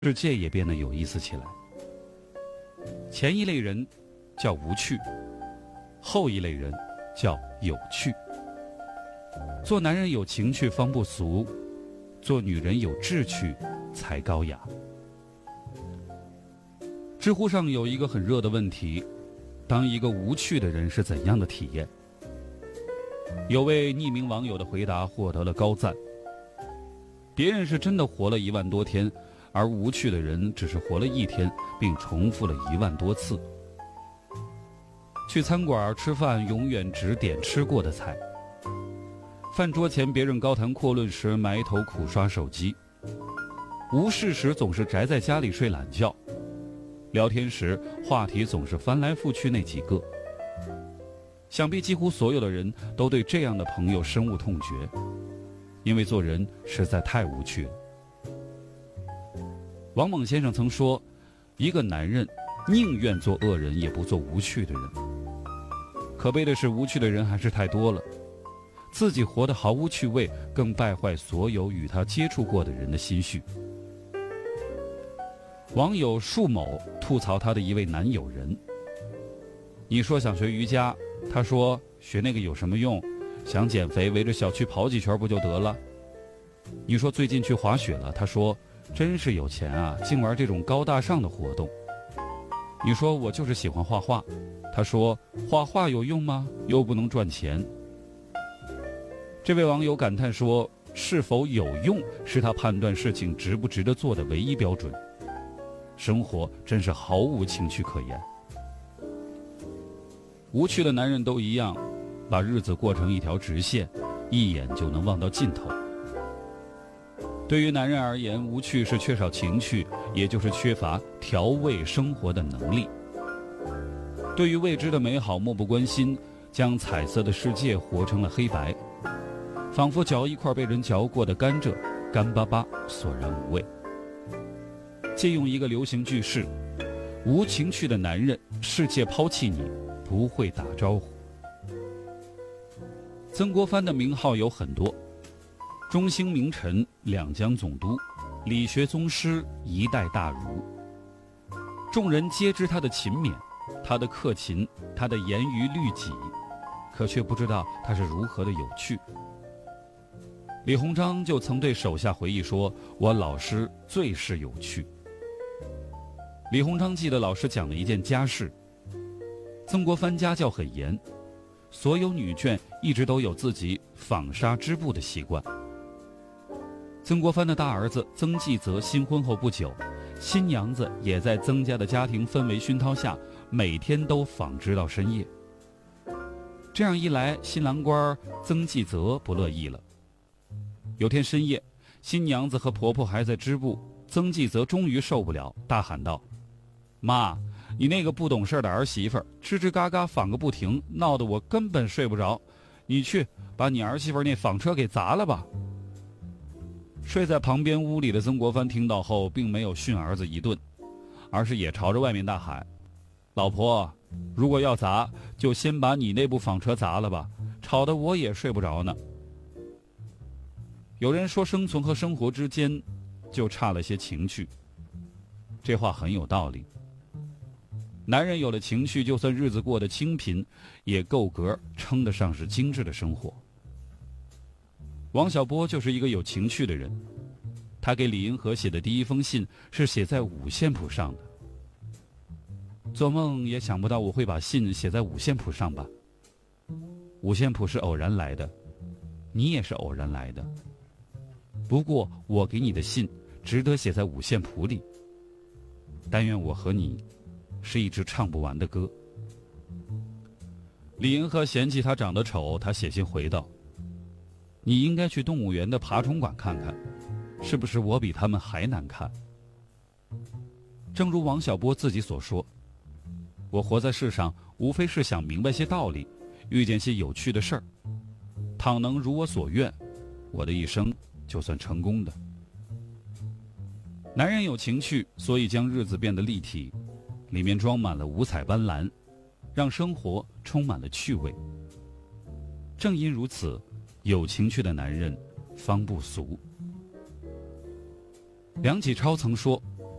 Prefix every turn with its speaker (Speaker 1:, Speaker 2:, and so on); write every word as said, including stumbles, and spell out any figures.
Speaker 1: 世界也变得有意思起来。前一类人叫无趣，后一类人叫有趣。做男人有情趣方不俗，做女人有志趣才高雅。知乎上有一个很热的问题，当一个无趣的人是怎样的体验？有位匿名网友的回答获得了高赞。别人是真的活了一万多天，而无趣的人只是活了一天，并重复了一万多次。去餐馆吃饭永远只点吃过的菜，饭桌前别人高谈阔论时埋头苦刷手机，无事时总是宅在家里睡懒觉，聊天时话题总是翻来覆去那几个。想必几乎所有的人都对这样的朋友深恶痛绝，因为做人实在太无趣了。王猛先生曾说，一个男人宁愿做恶人也不做无趣的人。可悲的是，无趣的人还是太多了，自己活得毫无趣味，更败坏所有与他接触过的人的心绪。网友树某吐槽他的一位男友人，你说想学瑜伽，他说学那个有什么用，想减肥围着小区跑几圈不就得了。你说最近去滑雪了，他说真是有钱啊，净玩这种高大上的活动。你说我就是喜欢画画，他说画画有用吗？又不能赚钱。这位网友感叹说，是否有用是他判断事情值不值得做的唯一标准。生活真是毫无情趣可言。无趣的男人都一样，把日子过成一条直线，一眼就能望到尽头。对于男人而言，无趣是缺少情趣，也就是缺乏调味生活的能力。对于未知的美好漠不关心，将彩色的世界活成了黑白，仿佛嚼一块被人嚼过的甘蔗，干巴巴，索然无味。借用一个流行句式，无情趣的男人，世界抛弃你，不会打招呼。曾国藩的名号有很多，中兴名臣，两江总督，理学宗师，一代大儒。众人皆知他的勤勉，他的克勤，他的严于律己，可却不知道他是如何的有趣。李鸿章就曾对手下回忆说，我老师最是有趣。李鸿章记得老师讲了一件家事，曾国藩家教很严，所有女眷一直都有自己纺纱织布的习惯。曾国藩的大儿子曾纪泽新婚后不久，新娘子也在曾家的家庭氛围熏陶下，每天都纺织到深夜。这样一来，新郎官曾纪泽不乐意了。有天深夜，新娘子和婆婆还在织布，曾纪泽终于受不了，大喊道，妈，你那个不懂事的儿媳妇吱吱嘎嘎纺个不停，闹得我根本睡不着，你去把你儿媳妇那纺车给砸了吧。睡在旁边屋里的曾国藩听到后，并没有训儿子一顿，而是也朝着外面大喊，老婆，如果要砸，就先把你那部纺车砸了吧，吵得我也睡不着呢。有人说，生存和生活之间就差了些情趣，这话很有道理。男人有了情趣，就算日子过得清贫，也够格称得上是精致的生活。王小波就是一个有情趣的人，他给李银河写的第一封信是写在五线谱上的。做梦也想不到我会把信写在五线谱上吧。五线谱是偶然来的，你也是偶然来的。不过我给你的信值得写在五线谱里。但愿我和你是一支唱不完的歌。李银河嫌弃他长得丑，他写信回道，你应该去动物园的爬虫馆看看，是不是我比他们还难看。正如王小波自己所说，我活在世上无非是想明白些道理，遇见些有趣的事儿，倘能如我所愿，我的一生就算成功的。男人有情趣，所以将日子变得立体，里面装满了五彩斑斓，让生活充满了趣味。正因如此，有情趣的男人方不俗。梁启超曾说，